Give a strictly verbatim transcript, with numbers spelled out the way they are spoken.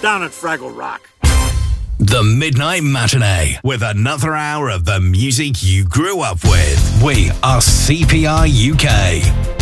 down at Fraggle Rock. The Midnight Matinee, with another hour of the music you grew up with. We are C P R U K.